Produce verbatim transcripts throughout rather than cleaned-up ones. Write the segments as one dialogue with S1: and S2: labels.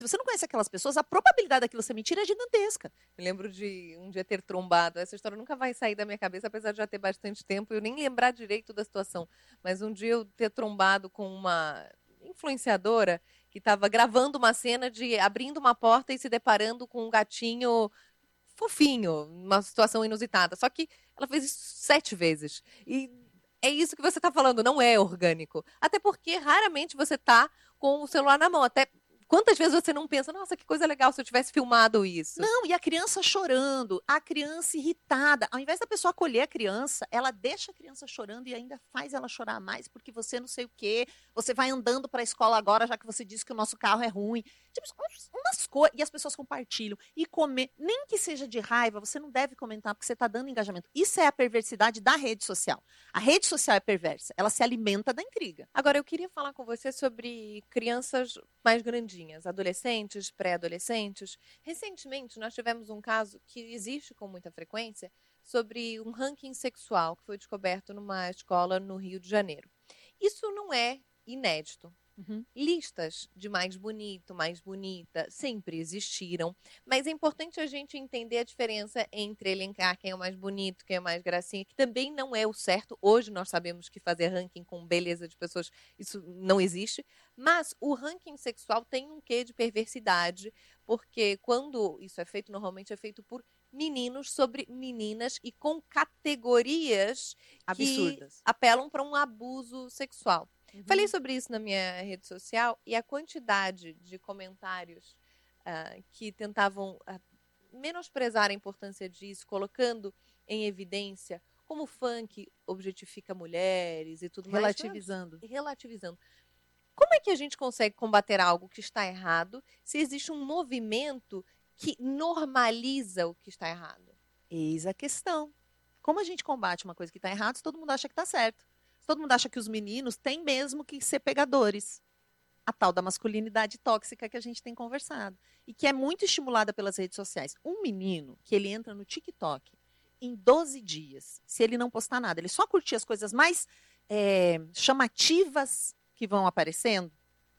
S1: Se você não conhece aquelas pessoas, a probabilidade daquilo ser mentira é gigantesca.
S2: Eu lembro de um dia ter trombado. Essa história nunca vai sair da minha cabeça, apesar de já ter bastante tempo e eu nem lembrar direito da situação. Mas um dia eu ter trombado com uma influenciadora que estava gravando uma cena de abrindo uma porta e se deparando com um gatinho fofinho, uma situação inusitada. Só que ela fez isso sete vezes. E é isso que você está falando, não é orgânico. Até porque raramente você tá com o celular na mão. Até quantas vezes você não pensa, nossa, que coisa legal se eu tivesse filmado isso.
S1: Não, e a criança chorando, a criança irritada. Ao invés da pessoa acolher a criança, ela deixa a criança chorando e ainda faz ela chorar mais porque você não sei o quê. Você vai andando para a escola agora, já que você disse que o nosso carro é ruim. Tipo, umas coisas. E as pessoas compartilham. E comer, nem que seja de raiva, você não deve comentar porque você está dando engajamento. Isso é a perversidade da rede social. A rede social é perversa. Ela se alimenta da intriga.
S2: Agora, eu queria falar com você sobre crianças mais grandinhas, adolescentes, pré-adolescentes. Recentemente, nós tivemos um caso que existe com muita frequência sobre um ranking sexual que foi descoberto numa escola no Rio de Janeiro. Isso não é inédito.
S1: Uhum.
S2: Listas de mais bonito, mais bonita sempre existiram, mas é importante a gente entender a diferença entre elencar quem é o mais bonito, quem é mais gracinha, que também não é o certo. Hoje nós sabemos que fazer ranking com beleza de pessoas, isso não existe, mas o ranking sexual tem um quê de perversidade, porque quando isso é feito, normalmente é feito por meninos sobre meninas e com categorias
S1: Absurdas.
S2: que apelam para um abuso sexual.
S1: Uhum.
S2: Falei sobre isso na minha rede social e a quantidade de comentários uh, que tentavam uh, menosprezar a importância disso, colocando em evidência como o funk objetifica mulheres e tudo mais.
S1: Relativizando.
S2: Mas, relativizando. Como é que a gente consegue combater algo que está errado se existe um movimento que normaliza o que está errado?
S1: Eis a questão. Como a gente combate uma coisa que está errada se todo mundo acha que está certo? Se todo mundo acha que os meninos têm mesmo que ser pegadores. A tal da masculinidade tóxica que a gente tem conversado. E que é muito estimulada pelas redes sociais. Um menino que ele entra no TikTok em doze dias, se ele não postar nada, ele só curtir as coisas mais é, chamativas que vão aparecendo,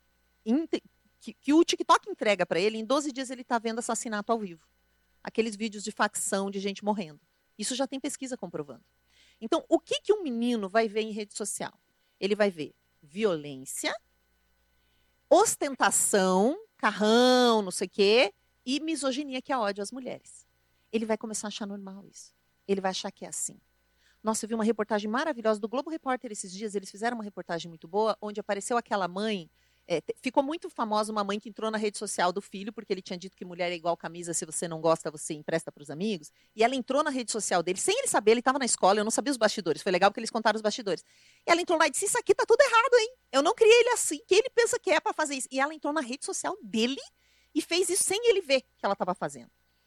S1: que, que o TikTok entrega para ele, em doze dias ele está vendo assassinato ao vivo. Aqueles vídeos de facção de gente morrendo. Isso já tem pesquisa comprovando. Então, o que, que um menino vai ver em rede social? Ele vai ver violência, ostentação, carrão, não sei o quê, e misoginia, que é ódio às mulheres. Ele vai começar a achar normal isso. Ele vai achar que é assim. Nossa, eu vi uma reportagem maravilhosa do Globo Repórter esses dias, eles fizeram uma reportagem muito boa, onde apareceu aquela mãe, é, ficou muito famosa uma mãe que entrou na rede social do filho, porque ele tinha dito que mulher é igual camisa, se você não gosta, você empresta para os amigos, e ela entrou na rede social dele, sem ele saber, ele estava na escola, eu não sabia os bastidores, foi legal porque eles contaram os bastidores. E ela entrou lá e disse, isso aqui tá tudo errado, hein? Eu não criei ele assim, que ele pensa que é para fazer isso. E ela entrou na rede social dele e fez isso sem ele ver que ela estava fazendo.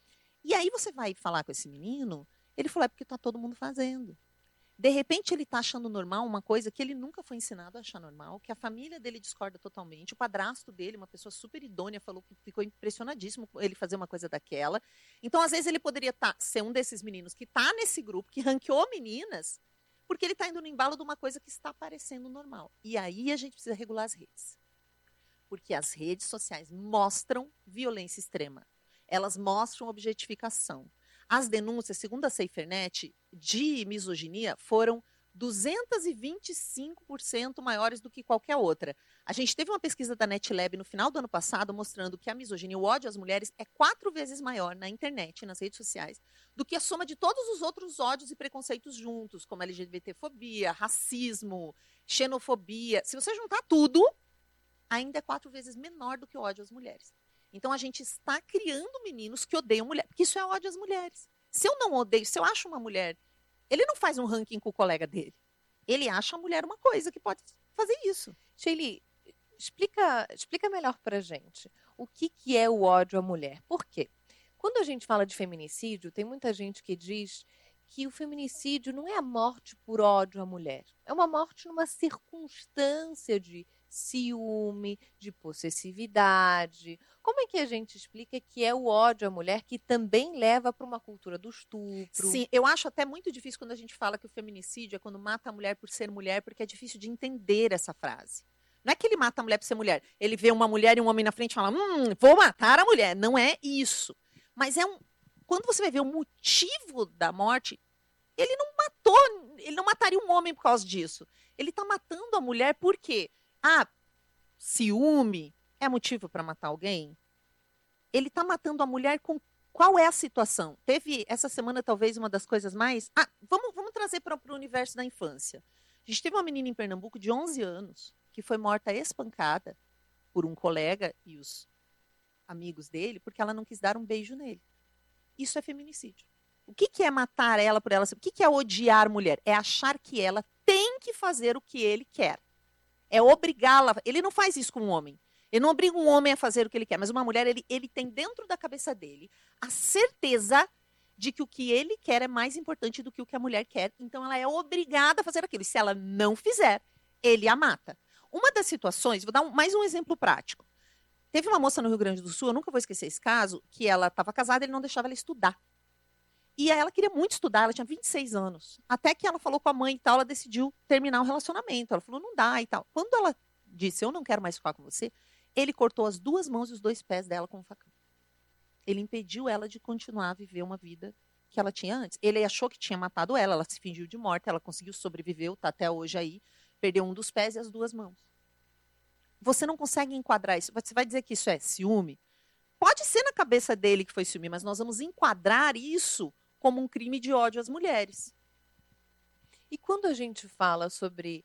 S1: E aí você vai falar com esse menino, ele falou, é porque tá todo mundo fazendo. De repente ele está achando normal uma coisa que ele nunca foi ensinado a achar normal, que a família dele discorda totalmente, o padrasto dele, uma pessoa super idônea, falou que ficou impressionadíssimo ele fazer uma coisa daquela. Então, às vezes, ele poderia tá, ser um desses meninos que está nesse grupo, que ranqueou meninas, porque ele está indo no embalo de uma coisa que está parecendo normal. E aí a gente precisa regular as redes. Porque as redes sociais mostram violência extrema. Elas mostram objetificação. As denúncias, segundo a SaferNet, de misoginia foram duzentos e vinte e cinco por cento maiores do que qualquer outra. A gente teve uma pesquisa da NetLab no final do ano passado mostrando que a misoginia, o ódio às mulheres, é quatro vezes maior na internet, nas redes sociais, do que a soma de todos os outros ódios e preconceitos juntos, como LGBTfobia, racismo, xenofobia. Se você juntar tudo, ainda é quatro vezes menor do que o ódio às mulheres. Então, a gente está criando meninos que odeiam mulher, porque isso é ódio às mulheres. Se eu não odeio, se eu acho uma mulher, ele não faz um ranking com o colega dele. Ele acha a mulher uma coisa que pode fazer isso.
S2: Sheili, explica, explica melhor pra gente o que, que é o ódio à mulher. Por quê? Quando a gente fala de feminicídio, tem muita gente que diz que o feminicídio não é a morte por ódio à mulher. É uma morte numa circunstância de ciúme, de possessividade. Como é que a gente explica que é o ódio à mulher que também leva para uma cultura do estupro?
S1: Sim, eu acho até muito difícil quando a gente fala que o feminicídio é quando mata a mulher por ser mulher, porque é difícil de entender essa frase. Não é que ele mata a mulher por ser mulher. Ele vê uma mulher e um homem na frente e fala, hum, vou matar a mulher. Não é isso. Mas é um... Quando você vai ver o motivo da morte, ele não matou, ele não mataria um homem por causa disso. Ele está matando a mulher por quê? Ah, ciúme é motivo para matar alguém? Ele está matando a mulher com... Qual é a situação? Teve, essa semana, talvez, uma das coisas mais... Ah, vamos, vamos trazer para o universo da infância. A gente teve uma menina em Pernambuco de onze anos que foi morta espancada por um colega e os amigos dele porque ela não quis dar um beijo nele. Isso é feminicídio. O que, que é matar ela por ela? O que, que é odiar mulher? É achar que ela tem que fazer o que ele quer. É obrigá-la. Ele não faz isso com um homem. Ele não obriga um homem a fazer o que ele quer, mas uma mulher, ele, ele tem dentro da cabeça dele a certeza de que o que ele quer é mais importante do que o que a mulher quer. Então, ela é obrigada a fazer aquilo. E se ela não fizer, ele a mata. Uma das situações, vou dar um, mais um exemplo prático. Teve uma moça no Rio Grande do Sul, eu nunca vou esquecer esse caso, que ela estava casada e ele não deixava ela estudar. E ela queria muito estudar, ela tinha vinte e seis anos. Até que ela falou com a mãe e tal, ela decidiu terminar o relacionamento. Ela falou, não dá e tal. Quando ela disse, eu não quero mais ficar com você, ele cortou as duas mãos e os dois pés dela com um facão. Ele impediu ela de continuar a viver uma vida que ela tinha antes. Ele achou que tinha matado ela, ela se fingiu de morta, ela conseguiu sobreviver, está até hoje aí, perdeu um dos pés e as duas mãos. Você não consegue enquadrar isso. Você vai dizer que isso é ciúme? Pode ser na cabeça dele que foi ciúme, mas nós vamos enquadrar isso como um crime de ódio às mulheres.
S2: E quando a gente fala sobre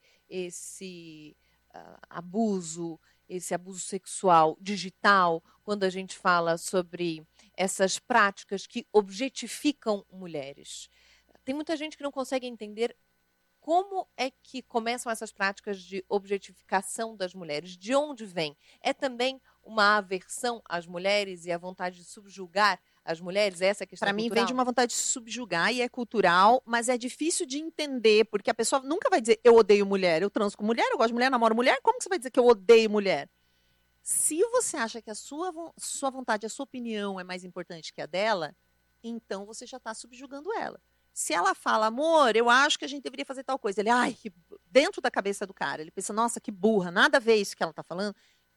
S2: esse uh, abuso, esse abuso sexual digital, quando a gente fala sobre essas práticas que objetificam mulheres, tem muita gente que não consegue entender como é que começam essas práticas de objetificação das mulheres, de onde vem? É também uma aversão às mulheres e a vontade de subjugar as mulheres? Essa é a questão
S1: Para mim,
S2: cultural?
S1: vem de uma vontade de subjugar e é cultural, mas é difícil de entender, porque a pessoa nunca vai dizer eu odeio mulher, eu transo com mulher, eu gosto de mulher, namoro mulher, como que você vai dizer que eu odeio mulher? Se você acha que a sua, sua vontade, a sua opinião é mais importante que a dela, então você já está subjugando ela. Se ela fala, amor, eu acho que a gente deveria fazer tal coisa, ele, ai, que... dentro da cabeça do cara, ele pensa, nossa, que burra, nada a ver isso que ela está falando.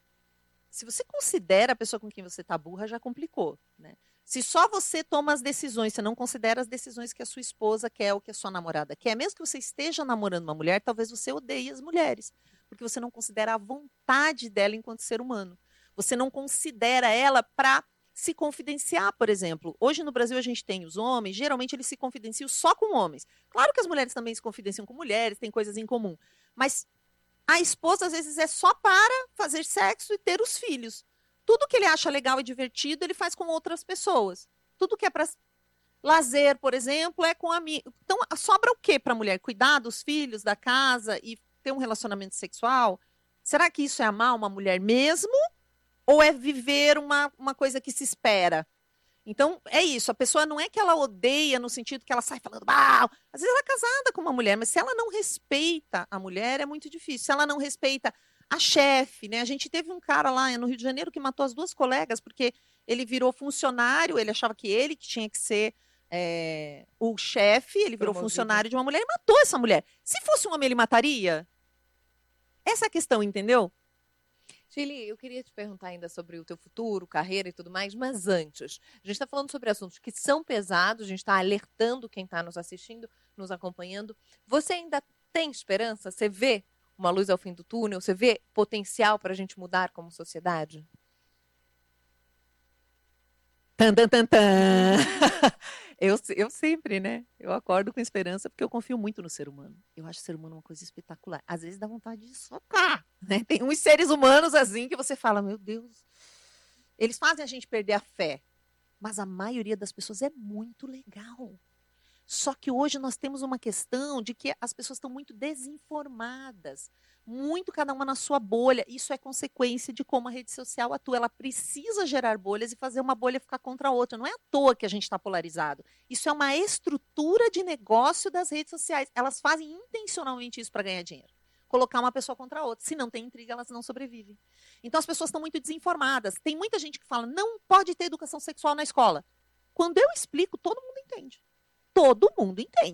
S1: Se você considera a pessoa com quem você está burra, já complicou, né? Se só você toma as decisões, você não considera as decisões que a sua esposa quer ou que a sua namorada quer, mesmo que você esteja namorando uma mulher, talvez você odeie as mulheres, porque você não considera a vontade dela enquanto ser humano. Você não considera ela para se confidenciar, por exemplo. Hoje no Brasil a gente tem os homens, geralmente eles se confidenciam só com homens. Claro que as mulheres também se confidenciam com mulheres, tem coisas em comum. Mas a esposa às vezes é só para fazer sexo e ter os filhos. Tudo que ele acha legal e divertido, ele faz com outras pessoas. Tudo que é para lazer, por exemplo, é com amigos. Então, sobra o quê para a mulher? Cuidar dos filhos, da casa e ter um relacionamento sexual? Será que isso é amar uma mulher mesmo? Ou é viver uma, uma coisa que se espera? Então, é isso. A pessoa não é que ela odeia no sentido que ela sai falando, bah! Às vezes ela é casada com uma mulher, mas se ela não respeita a mulher, é muito difícil. Se ela não respeita a chefe, né? A gente teve um cara lá no Rio de Janeiro que matou as duas colegas porque ele virou funcionário, ele achava que ele que tinha que ser é, o chefe, ele virou
S2: Promovido.
S1: funcionário de uma mulher e matou essa mulher. Se fosse um homem, ele mataria? Essa é a questão, entendeu?
S2: Shirley, eu queria te perguntar ainda sobre o teu futuro, carreira e tudo mais, mas antes, a gente está falando sobre assuntos que são pesados, a gente está alertando quem está nos assistindo, nos acompanhando. Você ainda tem esperança? Você vê uma luz ao fim do túnel? Você vê potencial para a gente mudar como sociedade?
S1: Tan, tan, tan, tan. Eu, eu sempre, né? Eu acordo com esperança porque eu confio muito no ser humano. Eu acho o ser humano uma coisa espetacular. Às vezes dá vontade de socar, né? Tem uns seres humanos assim que você fala, meu Deus, eles fazem a gente perder a fé. Mas a maioria das pessoas é muito legal. Só que hoje nós temos uma questão de que as pessoas estão muito desinformadas. Muito cada uma na sua bolha. Isso é consequência de como a rede social atua. Ela precisa gerar bolhas e fazer uma bolha ficar contra a outra. Não é à toa que a gente está polarizado. Isso é uma estrutura de negócio das redes sociais. Elas fazem intencionalmente isso para ganhar dinheiro. Colocar uma pessoa contra a outra. Se não tem intriga, elas não sobrevivem. Então as pessoas estão muito desinformadas. Tem muita gente que fala, não pode ter educação sexual na escola. Quando eu explico, todo mundo entende. Todo mundo entende.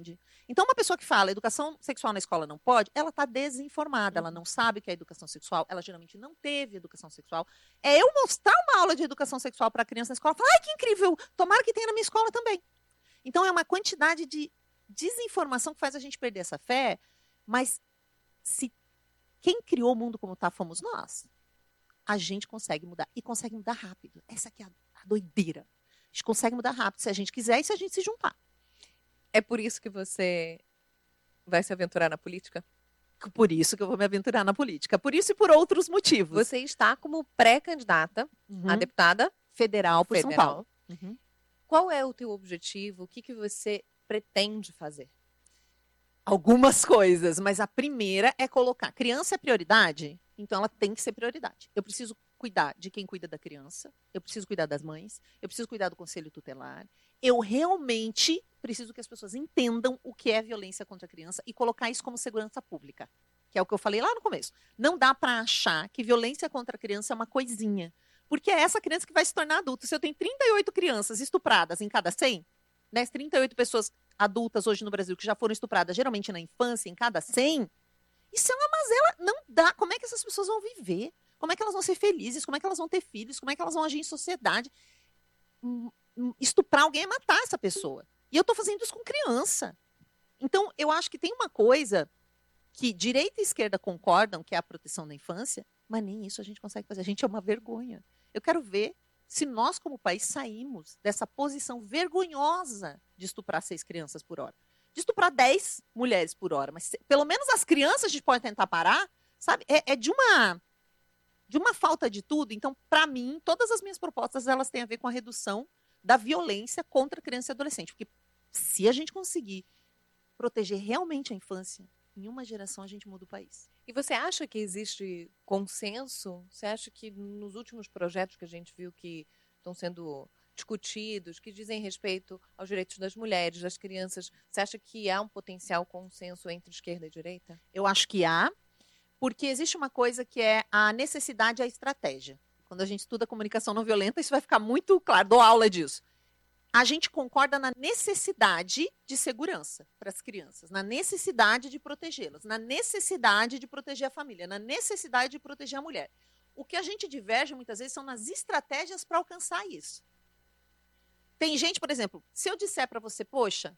S1: Então, uma pessoa que fala educação sexual na escola não pode, ela está desinformada, ela
S2: Uhum.
S1: não sabe o que é educação sexual, ela geralmente não teve educação sexual. É eu mostrar uma aula de educação sexual para a criança na escola, falar, ai, que incrível, tomara que tenha na minha escola também. Então, é uma quantidade de desinformação que faz a gente perder essa fé, mas se quem criou o mundo como está fomos nós, a gente consegue mudar, e consegue mudar rápido. Essa aqui é a, a doideira. A gente consegue mudar rápido se a gente quiser e se a gente se juntar.
S2: É por isso que você vai se aventurar na política?
S1: Por isso que eu vou me aventurar na política. Por isso e por outros motivos.
S2: Você está como pré-candidata
S1: Uhum.
S2: a deputada
S1: Federal por
S2: federal.
S1: São Paulo. Uhum.
S2: Qual é o teu objetivo? O que, que você pretende fazer?
S1: Algumas coisas, mas a primeira é colocar. Criança é prioridade, então ela tem que ser prioridade. Eu preciso cuidar de quem cuida da criança, eu preciso cuidar das mães, eu preciso cuidar do conselho tutelar. Eu realmente preciso que as pessoas entendam o que é violência contra a criança e colocar isso como segurança pública, que é o que eu falei lá no começo. Não dá para achar que violência contra a criança é uma coisinha, porque é essa criança que vai se tornar adulta. Se eu tenho trinta e oito crianças estupradas em cada cem, né, trinta e oito pessoas adultas hoje no Brasil que já foram estupradas, geralmente na infância, em cada cem, isso é uma mazela, não dá. Como é que essas pessoas vão viver? Como é que elas vão ser felizes? Como é que elas vão ter filhos? Como é que elas vão agir em sociedade? Estuprar alguém é matar essa pessoa. E eu estou fazendo isso com criança. Então, eu acho que tem uma coisa que direita e esquerda concordam, que é a proteção da infância, mas nem isso a gente consegue fazer. A gente é uma vergonha. Eu quero ver se nós, como país, saímos dessa posição vergonhosa de estuprar seis crianças por hora. De estuprar dez mulheres por hora. Mas pelo menos as crianças a gente pode tentar parar, sabe? É, é de uma de uma falta de tudo. Então, para mim, todas as minhas propostas, elas têm a ver com a redução da violência contra criança e adolescente. Porque se a gente conseguir proteger realmente a infância, em uma geração a gente muda o país.
S2: E você acha que existe consenso? Você acha que nos últimos projetos que a gente viu que estão sendo discutidos, que dizem respeito aos direitos das mulheres, das crianças, você acha que há um potencial consenso entre esquerda e direita?
S1: Eu acho que há, porque existe uma coisa que é a necessidade e a estratégia. Quando a gente estuda comunicação não violenta, isso vai ficar muito claro, dou aula disso. A gente concorda na necessidade de segurança para as crianças, na necessidade de protegê-las, na necessidade de proteger a família, na necessidade de proteger a mulher. O que a gente diverge muitas vezes são nas estratégias para alcançar isso. Tem gente, por exemplo, se eu disser para você, poxa,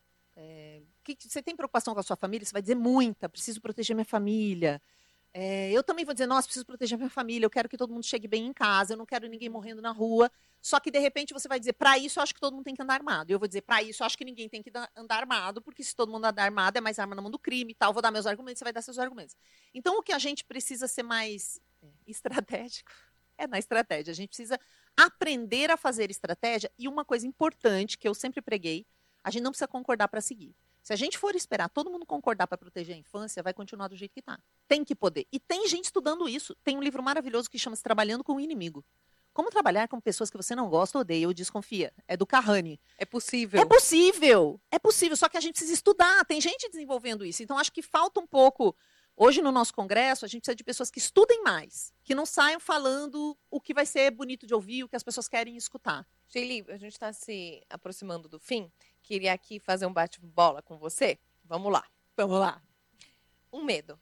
S1: é, que, você tem preocupação com a sua família? Você vai dizer muita, preciso proteger minha família. É, eu também vou dizer, nossa, preciso proteger minha família, eu quero que todo mundo chegue bem em casa, eu não quero ninguém morrendo na rua. Só que, de repente, você vai dizer, para isso, eu acho que todo mundo tem que andar armado. E eu vou dizer, para isso, eu acho que ninguém tem que andar armado, porque se todo mundo andar armado, é mais arma na mão do crime e tal. Eu vou dar meus argumentos, você vai dar seus argumentos. Então, o que a gente precisa ser mais estratégico é na estratégia. A gente precisa aprender a fazer estratégia. E uma coisa importante, que eu sempre preguei, a gente não precisa concordar para seguir. Se a gente for esperar todo mundo concordar para proteger a infância, vai continuar do jeito que está. Tem que poder. E tem gente estudando isso. Tem um livro maravilhoso que chama-se Trabalhando com o Inimigo. Como trabalhar com pessoas que você não gosta, odeia ou desconfia. É do Kahane.
S2: É possível.
S1: É possível. É possível, só que a gente precisa estudar. Tem gente desenvolvendo isso. Então, acho que falta um pouco... Hoje, no nosso congresso, a gente precisa de pessoas que estudem mais. Que não saiam falando o que vai ser bonito de ouvir, o que as pessoas querem escutar.
S2: Sheili, a gente está se aproximando do fim. Queria aqui fazer um bate-bola com você. Vamos lá.
S1: Vamos lá.
S2: Um medo.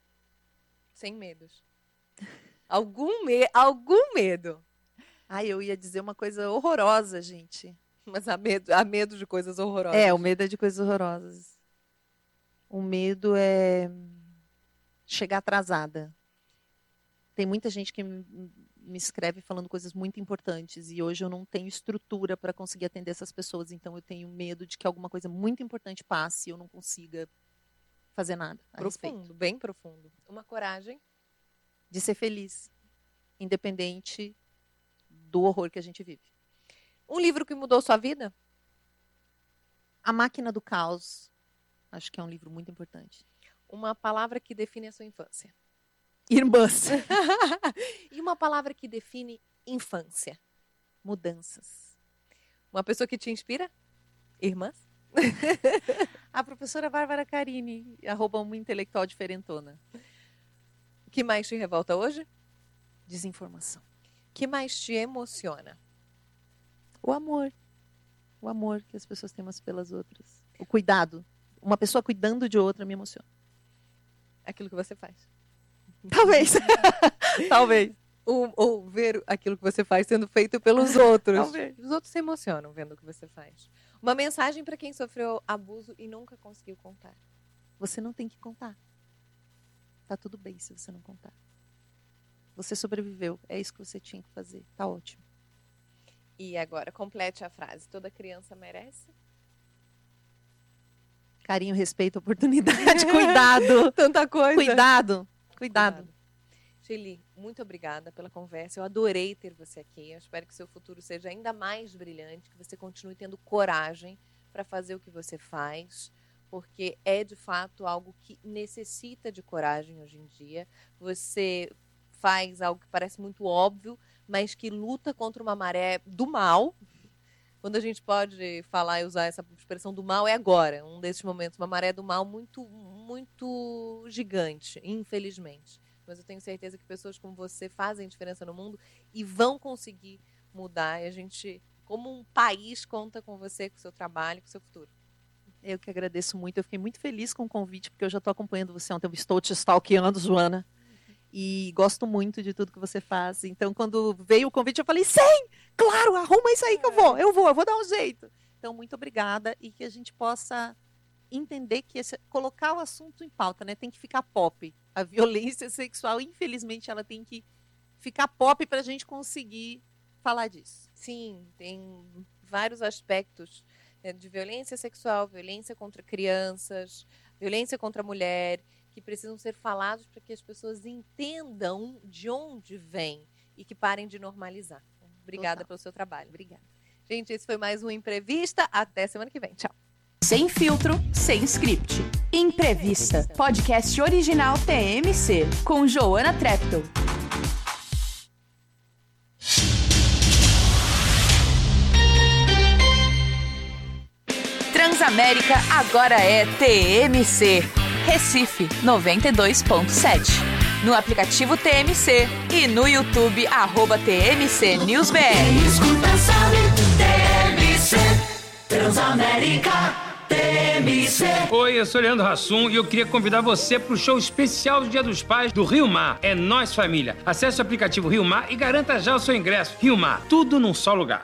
S2: Sem medos. Algum, me... Algum medo.
S1: Ai, eu ia dizer uma coisa horrorosa, gente.
S2: Mas há medo, há medo de coisas horrorosas.
S1: É, o medo é de coisas horrorosas. O medo é chegar atrasada. Tem muita gente que me escreve falando coisas muito importantes e hoje eu não tenho estrutura para conseguir atender essas pessoas, então eu tenho medo de que alguma coisa muito importante passe e eu não consiga fazer nada a
S2: Profundo,
S1: respeito.
S2: bem profundo. Uma coragem.
S1: De ser feliz, independente do horror que a gente vive.
S2: Um livro que mudou sua vida?
S1: A Máquina do Caos. Acho que é um livro muito importante.
S2: Uma palavra que define a sua infância.
S1: Irmãs.
S2: E uma palavra que define infância.
S1: Mudanças.
S2: Uma pessoa que te inspira? Irmãs?
S1: A professora Bárbara Carini, arroba uma intelectual diferentona.
S2: O que mais te revolta hoje?
S1: Desinformação.
S2: O que mais te emociona?
S1: O amor. O amor que as pessoas têm umas pelas outras. O cuidado. uma pessoa cuidando de outra me emociona.
S2: Aquilo que você faz.
S1: Talvez. Talvez.
S2: Ou, ou ver aquilo que você faz sendo feito pelos outros.
S1: Talvez.
S2: Os outros se emocionam vendo o que você faz. Uma mensagem para quem sofreu abuso e nunca conseguiu contar.
S1: Você não tem que contar. Tá tudo bem se você não contar. Você sobreviveu. É isso que você tinha que fazer. Tá ótimo.
S2: E agora, complete a frase. Toda criança merece?
S1: Carinho, respeito, oportunidade, cuidado.
S2: Tanta coisa.
S1: Cuidado. Cuidado.
S2: Cuidado. Sheili, muito obrigada pela conversa. Eu adorei ter você aqui. Eu espero que seu futuro seja ainda mais brilhante, que você continue tendo coragem para fazer o que você faz, porque é de fato algo que necessita de coragem hoje em dia. Você faz algo que parece muito óbvio, mas que luta contra uma maré do mal. Quando a gente pode falar e usar essa expressão do mal, é agora, um desses momentos, uma maré do mal muito, muito gigante, infelizmente. Mas eu tenho certeza que pessoas como você fazem diferença no mundo e vão conseguir mudar. E a gente, como um país, conta com você, com o seu trabalho, com o seu futuro.
S1: Eu que agradeço muito. Eu fiquei muito feliz com o convite, porque eu já estou acompanhando você ontem. Eu estou te stalkeando, Joana. E gosto muito de tudo que você faz. Então, quando veio o convite, eu falei, sim, claro, arruma isso aí que eu vou. Eu vou, eu vou dar um jeito. Então, muito obrigada. E que a gente possa entender que esse, colocar o assunto em pauta, né? Tem que ficar pop. A violência sexual, infelizmente, ela tem que ficar pop para a gente conseguir falar disso.
S2: Sim, tem vários aspectos, né, de violência sexual, violência contra crianças, violência contra a mulher, que precisam ser falados para que as pessoas entendam de onde vem e que parem de normalizar. Obrigada
S1: Total.
S2: pelo seu trabalho.
S1: Obrigada.
S2: Gente, esse foi mais um Imprevista. Até semana que vem. Tchau.
S3: Sem filtro, sem script. Imprevista, podcast original T M C, com Joana Treptow. Transamérica agora é T M C. Recife, noventa e dois ponto sete. No aplicativo T M C e no YouTube, arroba T M C News B R.
S4: Quem escuta sabe, T M C, Transamérica, T M C.
S5: Oi, eu sou Leandro Hassum e eu queria convidar você para o show especial do Dia dos Pais do Rio Mar. É Nós Família. Acesse o aplicativo Rio Mar e garanta já o seu ingresso. Rio Mar, tudo num só lugar.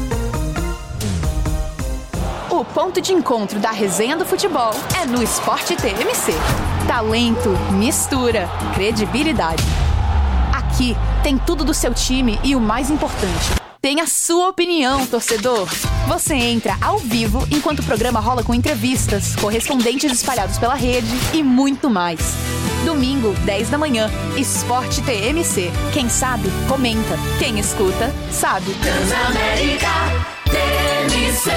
S3: O ponto de encontro da resenha do futebol é no Esporte T M C. Talento, mistura, credibilidade. Aqui tem tudo do seu time e o mais importante, tem a sua opinião, torcedor. Você entra ao vivo enquanto o programa rola com entrevistas, correspondentes espalhados pela rede e muito mais. Domingo, dez da manhã, Esporte T M C. Quem sabe, comenta. Quem escuta, sabe.
S4: Transamérica, T M C.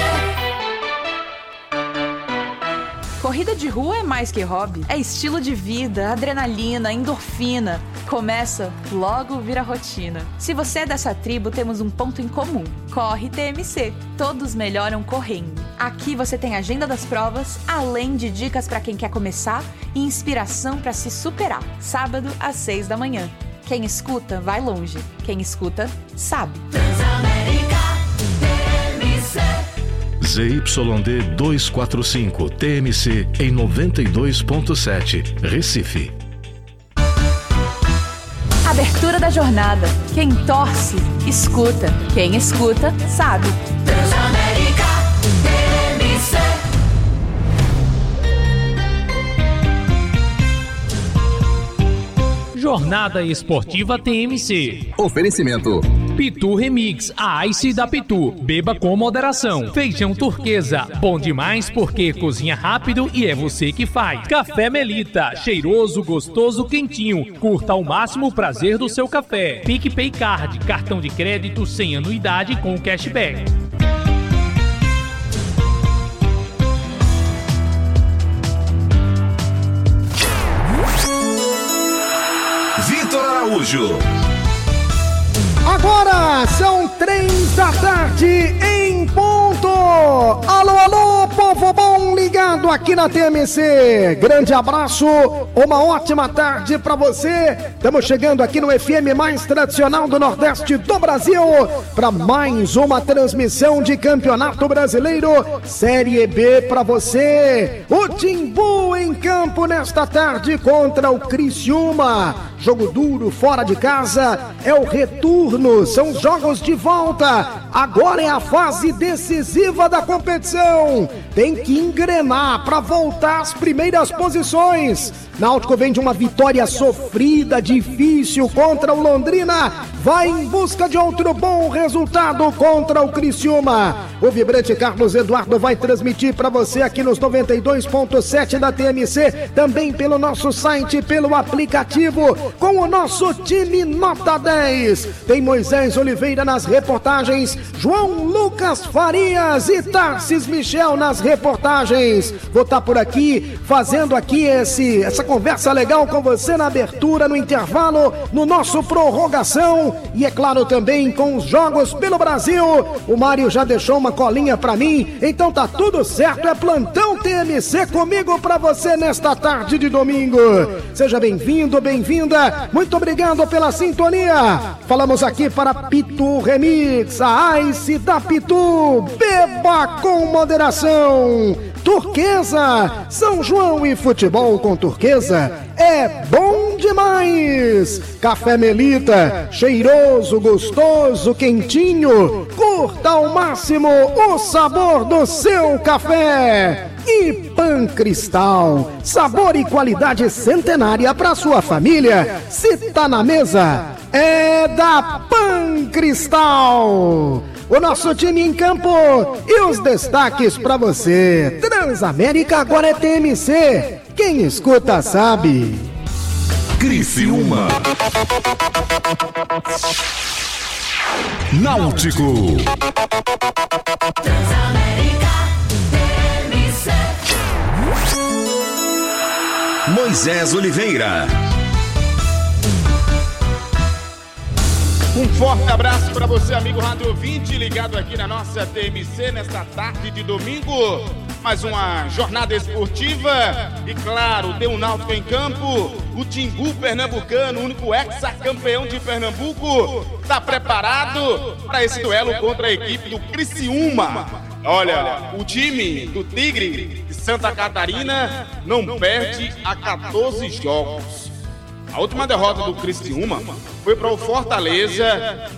S3: Corrida de rua é mais que hobby. É estilo de vida, adrenalina, endorfina. Começa, logo vira rotina. Se você é dessa tribo, temos um ponto em comum. Corre T M C. Todos melhoram correndo. Aqui você tem a agenda das provas, além de dicas para quem quer começar e inspiração para se superar. Sábado, às seis da manhã. Quem escuta, vai longe. Quem escuta, sabe.
S4: Transamérica, T M C.
S6: Z Y D duzentos e quarenta e cinco, T M C em noventa e dois ponto sete, Recife.
S3: Abertura da jornada. Quem torce, escuta. Quem escuta, sabe.
S4: Transamérica, T M C.
S7: Jornada Esportiva T M C.
S8: Oferecimento.
S7: Pitu Remix, a Ice da Pitu. Beba com moderação. Feijão turquesa, bom demais porque cozinha rápido e é você que faz. Café Melita, cheiroso, gostoso, quentinho. Curta ao máximo o prazer do seu café. PicPay Card, cartão de crédito sem anuidade com cashback.
S8: Vitor Araújo.
S9: Agora são três da tarde em ponto. Alô, alô, povo bom ligado aqui na T M C. Grande abraço, uma ótima tarde pra você. Estamos chegando aqui no F M mais tradicional do Nordeste do Brasil para mais uma transmissão de Campeonato Brasileiro Série B pra você. O Timbu em campo nesta tarde contra o Criciúma. Jogo duro, fora de casa, é o retorno, são jogos de volta. Agora é a fase decisiva da competição. Tem que engrenar para voltar às primeiras posições. Náutico vem de uma vitória sofrida, difícil contra o Londrina. Vai em busca de outro bom resultado contra o Criciúma. O vibrante Carlos Eduardo vai transmitir para você aqui nos noventa e dois ponto sete da T M C, também pelo nosso site, pelo aplicativo, com o nosso time nota dez. Tem Moisés Oliveira nas reportagens, João Lucas Farias e Tarcis Michel nas reportagens. Vou estar por aqui, fazendo aqui esse, essa conversa legal com você na abertura, no intervalo, no nosso prorrogação e, é claro, também com os jogos pelo Brasil. O Mário já deixou uma colinha pra mim, então tá tudo certo, é plantão T M C comigo pra você nesta tarde de domingo. Seja bem-vindo, bem-vinda, muito obrigado pela sintonia. Falamos aqui para Pitu Remix, a Ice da Pitu, beba com moderação. Turquesa, São João e futebol com Turquesa é bom demais. Café Melita, cheiroso, gostoso, quentinho, curta ao máximo o sabor do seu café. E Pan Cristal, sabor e qualidade centenária para sua família. Se tá na mesa, é da Pan Cristal. O nosso time em campo e os destaques para você. Transamérica agora é T M C. Quem escuta sabe.
S8: Criciúma. Náutico. Transamérica T M C. Moisés Oliveira.
S10: Um forte abraço para você, amigo rádio ouvinte, ligado aqui na nossa T M C nesta tarde de domingo. Mais uma jornada esportiva e, claro, tem um Náutico em campo. O Timbu pernambucano, o único ex-campeão de Pernambuco, está preparado para esse duelo contra a equipe do Criciúma. Olha, o time do Tigre de Santa Catarina não perde há quatorze jogos. A última derrota do Criciúma foi para o Fortaleza,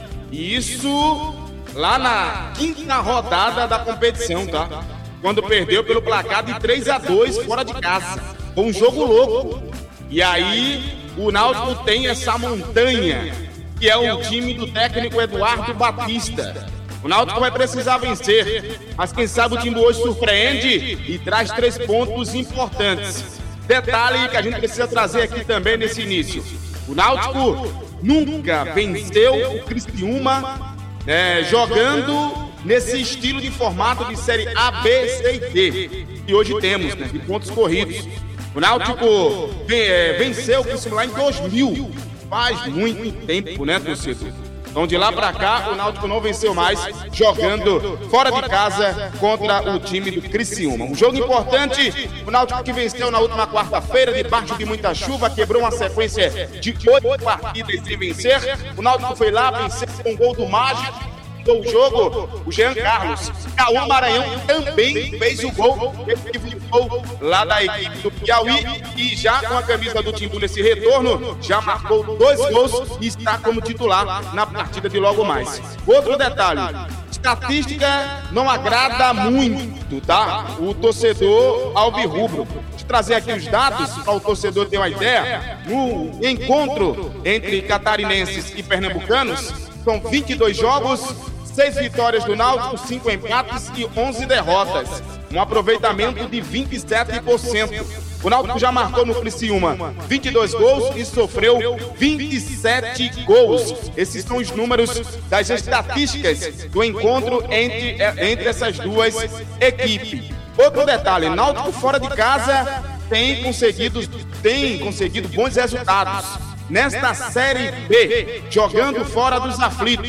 S10: e isso lá na quinta rodada da competição, tá? Quando perdeu pelo placar de três a dois fora de casa. Foi um jogo louco. E aí o Náutico tem essa montanha, que é o time do técnico Eduardo Batista. O Náutico vai precisar vencer, mas quem sabe o time hoje surpreende e traz três pontos importantes. Detalhe que a gente precisa trazer aqui também nesse início. O Náutico nunca venceu o Criciúma é, jogando nesse estilo de formato de série A, B, C e D. E hoje temos, né, de pontos corridos. O Náutico é, venceu o Criciúma lá em dois mil. Faz muito tempo, né, torcedor? Então, de lá pra cá, o Náutico não venceu mais, jogando fora de casa contra o time do Criciúma. Um jogo importante, o Náutico que venceu na última quarta-feira, debaixo de muita chuva, quebrou uma sequência de oito partidas sem vencer. O Náutico foi lá, venceu com um gol do Mágico. O jogo, o Jean Carlos, Cauã Maranhão também fez o gol, ele gol lá da equipe do Piauí, e já com a camisa do Timbu nesse retorno, já marcou dois gols e está como titular na partida de logo mais. Outro detalhe, estatística não agrada muito, tá? O torcedor alvirrubro. Deixa eu trazer aqui os dados para o torcedor ter uma ideia. No encontro entre catarinenses e pernambucanos, são vinte e dois jogos, seis vitórias do Náutico, cinco empates e onze derrotas. Um aproveitamento de vinte e sete por cento. O Náutico já marcou no Criciúma vinte e dois gols e sofreu vinte e sete gols. Esses são os números das estatísticas do encontro entre, entre essas duas equipes. Outro detalhe, Náutico fora de casa tem conseguido, tem conseguido bons resultados nesta Série B, jogando fora dos aflitos.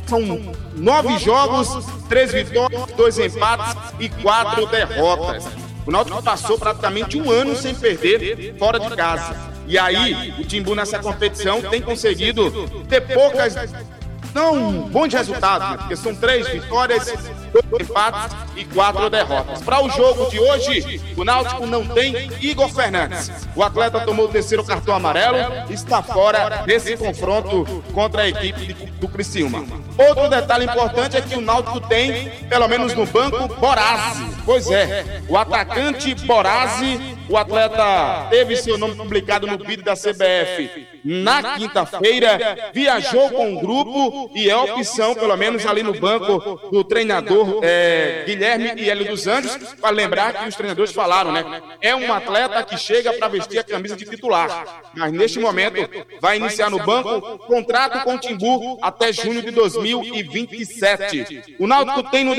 S10: são nove jogos, três vitórias, dois empates e quatro derrotas. O Náutico passou praticamente um ano sem perder fora de casa. E aí, o Timbu nessa competição tem conseguido ter poucas, não bons resultados, né? Porque são três vitórias, dois empates e quatro derrotas. Para o jogo de hoje, o Náutico não tem Igor Fernandes. O atleta tomou o terceiro cartão amarelo e está fora desse confronto contra a equipe do Criciúma. Outro detalhe importante é que o Náutico tem, pelo menos no banco, Borazzi. Pois é, o atacante Borazzi, o atleta teve seu nome publicado no bid da C B F na quinta-feira, viajou com o grupo e é opção, pelo menos ali no banco, do treinador é, Guilherme e Hélio dos Anjos, para lembrar que os treinadores falaram, né? É um atleta que chega para vestir a camisa de titular, mas neste momento vai iniciar no banco, contrato com o Timbu até junho de dois mil e vinte e sete. O Náutico tem no D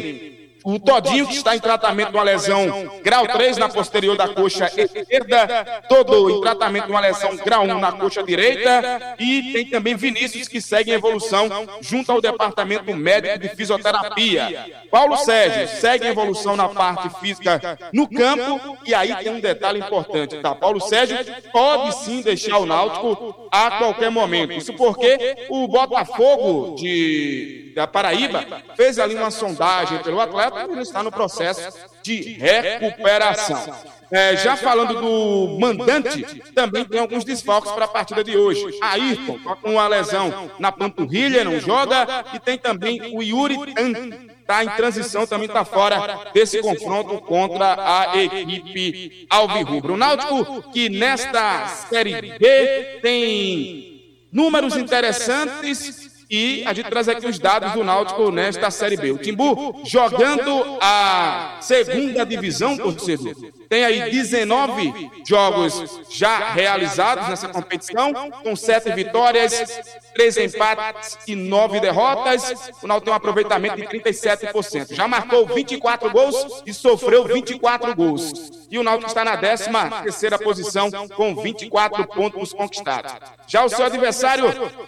S10: M o Todinho, que está em tratamento de uma lesão grau três na posterior da coxa esquerda, todo em tratamento de uma lesão grau um na coxa direita, e tem também Vinícius, que segue em evolução junto ao departamento médico de fisioterapia. Paulo Sérgio segue em evolução na parte física no campo, e aí tem um detalhe importante, tá? Paulo Sérgio pode sim deixar o Náutico a qualquer momento. Isso porque o Botafogo de, da Paraíba fez ali uma sondagem pelo atleta, ele está no processo de recuperação. É, já falando do mandante, também tem alguns desfalques para a partida de hoje. Ayrton, com uma lesão na panturrilha, não joga, e tem também o Yuri Tan, está em transição, também está fora desse confronto contra a equipe alvirrubra. O Náutico, que nesta Série B tem números interessantes, e a gente traz aqui os dados do Náutico nesta Série B. O Timbu jogando a segunda divisão, torcedor. Tem aí dezenove jogos já realizados nessa competição, com sete vitórias, três empates e nove derrotas. O Náutico tem um aproveitamento de trinta e sete por cento. Já marcou vinte e quatro gols e sofreu vinte e quatro gols. E o Náutico está na décima terceira posição com vinte e quatro pontos conquistados. Já o seu adversário,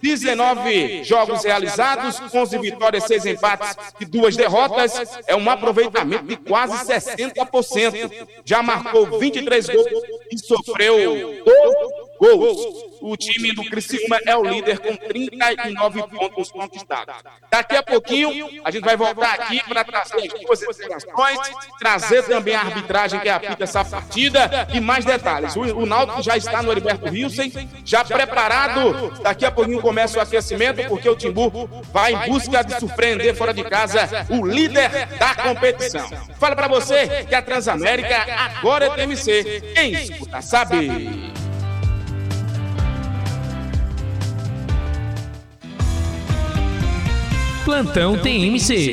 S10: dezenove jogos realizados, onze vitórias, seis empates e duas derrotas. É um aproveitamento de quase sessenta por cento. Já marcou vinte e três gols e sofreu doze gols. O time do Criciúma é o líder com trinta e nove pontos conquistados. Daqui a pouquinho, a gente vai voltar aqui para trazer as duas informações, trazer também a arbitragem que apita essa partida e mais detalhes. O, o Náutico já está no Heriberto Wilson, já preparado. Daqui a pouquinho começa o aquecimento, porque o Timbu vai em busca de surpreender fora de casa o líder da competição. Fala para você que a Transamérica agora é T M C. Quem escuta sabe.
S7: Plantão T M C.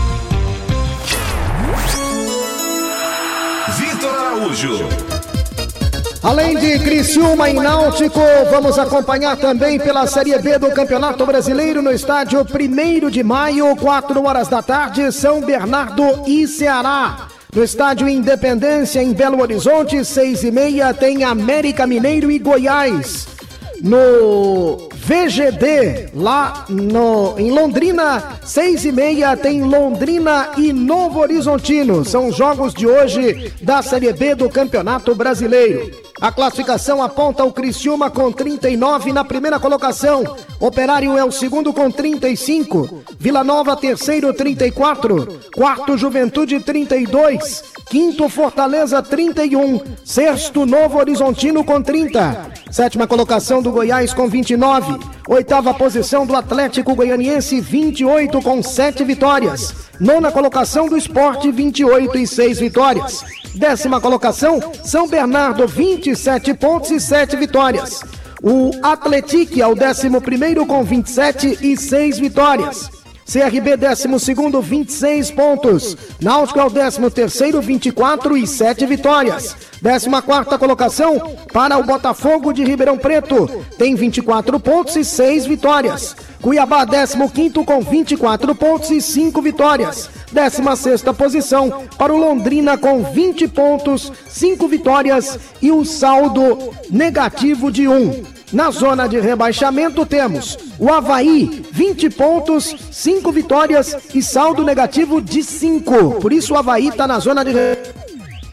S8: Vitor Araújo.
S9: Além de Criciúma e Náutico, vamos acompanhar também pela Série B do Campeonato Brasileiro no estádio primeiro de maio, quatro horas da tarde, São Bernardo e Ceará. No estádio Independência, em Belo Horizonte, seis e meia, tem América Mineiro e Goiás. No V G D, lá no, em Londrina, seis e meia, tem Londrina e Novo Horizontino. São os jogos de hoje da Série B do Campeonato Brasileiro. A classificação aponta o Criciúma com trinta e nove na primeira colocação. Operário é o segundo com trinta e cinco. Vila Nova, terceiro, trinta e quatro. Quarto, Juventude, trinta e dois. Quinto, Fortaleza, trinta e um. Sexto, Novo Horizontino com trinta. Sétima colocação do Goiás com vinte e nove. Oitava posição do Atlético Goianiense, vinte e oito com sete vitórias. Nona colocação do Sport, vinte e oito e seis vitórias. Décima colocação, São Bernardo, vinte e sete pontos e sete vitórias. O Atlético é o décimo primeiro com vinte e sete e seis vitórias. C R B décimo segundo, vinte e seis pontos. Náutico é o décimo terceiro, vinte e quatro e sete vitórias. Décima quarta colocação para o Botafogo de Ribeirão Preto, tem vinte e quatro pontos e seis vitórias. Cuiabá décimo quinto com vinte e quatro pontos e cinco vitórias. Décima sexta posição para o Londrina com vinte pontos, cinco vitórias e um saldo negativo de um. Na zona de rebaixamento temos o Avaí, vinte pontos, cinco vitórias e saldo negativo de cinco. Por isso o Avaí está na zona de rebaixamento.